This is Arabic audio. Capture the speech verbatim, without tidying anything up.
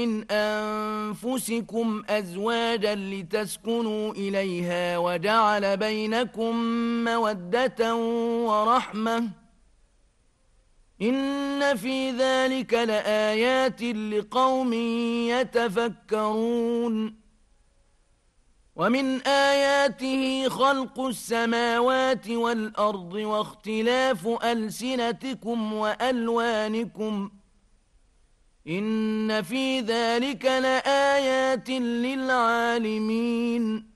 من أنفسكم أزواجا لتسكنوا إليها وجعل بينكم مودة ورحمة إن في ذلك لآيات لقوم يتفكرون ومن آياته خلق السماوات والأرض واختلاف ألسنتكم وألوانكم إن في ذلك لآيات للعالمين